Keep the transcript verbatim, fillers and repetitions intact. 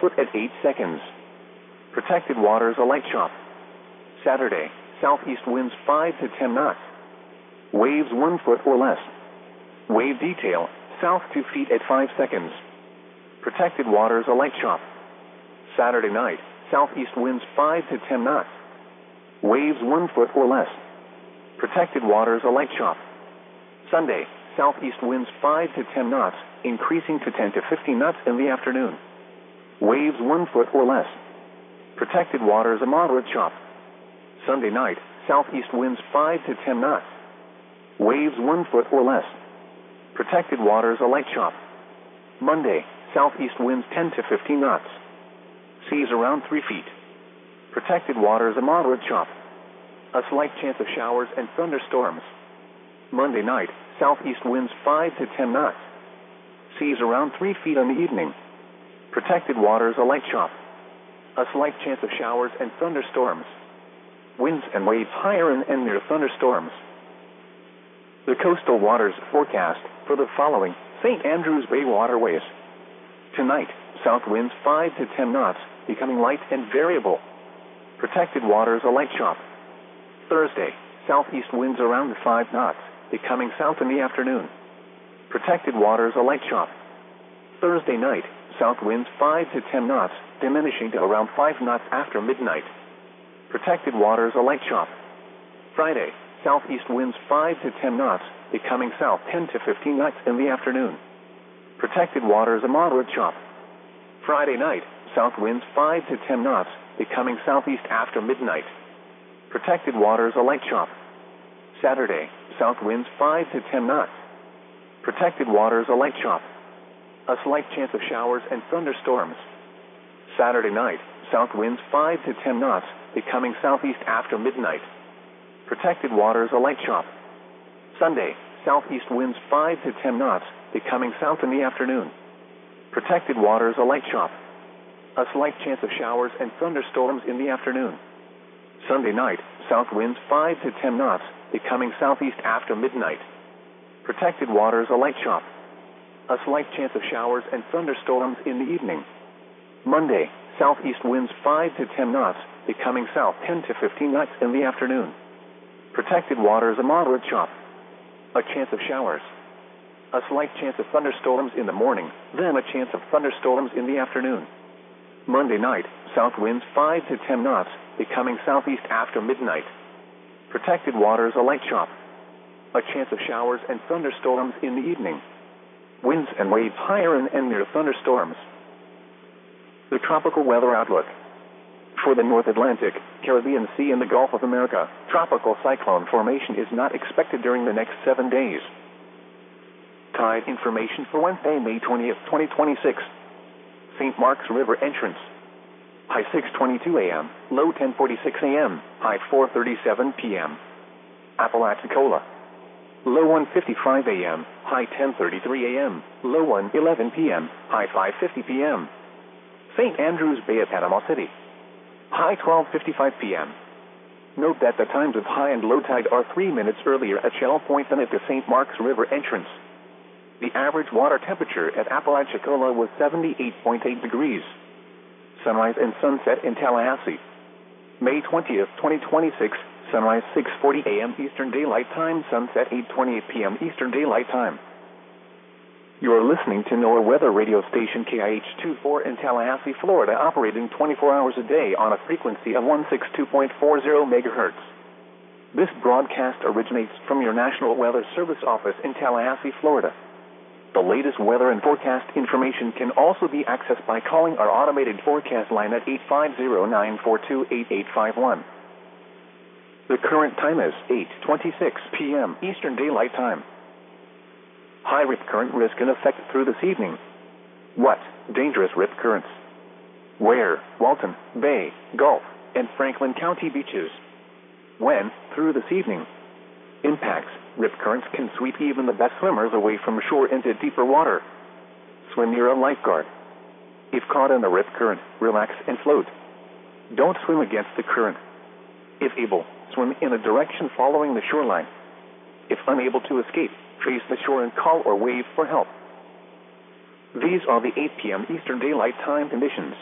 foot at eight seconds. Protected waters, a light chop. Saturday, southeast winds five to ten knots. Waves one foot or less. Wave detail, south two feet at five seconds. Protected waters, a light chop. Saturday night, southeast winds five to ten knots. Waves one foot or less. Protected waters, a light chop. Sunday, southeast winds five to ten knots, increasing to ten to fifteen knots in the afternoon. Waves one foot or less. Protected waters, a moderate chop. Sunday night, southeast winds five to ten knots. Waves one foot or less. Protected waters, a light chop. Monday, southeast winds ten to fifteen knots. Seas around three feet. Protected waters, a moderate chop. A slight chance of showers and thunderstorms. Monday night, southeast winds five to ten knots. Seas around three feet in the evening. Protected waters, a light chop. A slight chance of showers and thunderstorms. Winds and waves higher and, and near thunderstorms. The coastal waters forecast for the following Saint Andrews Bay waterways. Tonight, south winds five to ten knots, becoming light and variable. Protected waters, a light chop. Thursday, southeast winds around five knots, becoming south in the afternoon. Protected waters, a light chop. Thursday night, south winds five to ten knots, diminishing to around five knots after midnight. Protected waters, a light chop. Friday, southeast winds five to ten knots, becoming south ten to fifteen knots in the afternoon. Protected waters, a moderate chop. Friday night, south winds five to ten knots, becoming southeast after midnight. Protected waters, a light chop. Saturday, south winds five to ten knots. Protected waters, a light chop. A slight chance of showers and thunderstorms. Saturday night, south winds five to ten knots, becoming southeast after midnight. Protected waters, a light chop. Sunday, southeast winds five to ten knots, becoming south in the afternoon. Protected waters, a light chop. A slight chance of showers and thunderstorms in the afternoon. Sunday night, south winds five to ten knots, becoming southeast after midnight. Protected waters, a light chop. A slight chance of showers and thunderstorms in the evening. Monday, southeast winds five to ten knots, becoming south ten to fifteen knots in the afternoon. Protected waters, a moderate chop. A chance of showers. A slight chance of thunderstorms in the morning, then a chance of thunderstorms in the afternoon. Monday night, south winds five to ten knots, becoming southeast after midnight. Protected waters, a light chop. A chance of showers and thunderstorms in the evening. Winds and waves higher and, and near thunderstorms. The tropical weather outlook. For the North Atlantic, Caribbean Sea, and the Gulf of America, tropical cyclone formation is not expected during the next seven days. Tide information for Wednesday, May twentieth, twenty twenty-six. Saint Mark's River entrance. High six twenty-two a m, low ten forty-six a m, high four thirty-seven p m Apalachicola. Low one fifty-five a m, high ten thirty-three a m, low one eleven p m, high five fifty p m Saint Andrews Bay at Panama City. High twelve fifty-five p m Note that the times of high and low tide are three minutes earlier at Shell Point than at the Saint Mark's River entrance. The average water temperature at Apalachicola was seventy-eight point eight degrees. Sunrise and sunset in Tallahassee. May twentieth, twenty twenty-six, sunrise six forty a m Eastern Daylight Time, sunset eight twenty-eight p m Eastern Daylight Time. You are listening to NOAA weather radio station K I H twenty-four in Tallahassee, Florida, operating twenty-four hours a day on a frequency of one sixty-two point four zero megahertz. This broadcast originates from your National Weather Service office in Tallahassee, Florida. The latest weather and forecast information can also be accessed by calling our automated forecast line at eight five zero, nine four two, eight eight five one. The current time is eight twenty-six p m Eastern Daylight Time. High rip current risk in effect through this evening. What? Dangerous rip currents. Where? Walton, Bay, Gulf, and Franklin County beaches. When? Through this evening. Impacts. Rip currents can sweep even the best swimmers away from shore into deeper water. Swim near a lifeguard. If caught in the rip current, relax and float. Don't swim against the current. If able, swim in a direction following the shoreline. If unable to escape, face the shore and call or wave for help. These are the eight p m Eastern Daylight Time conditions.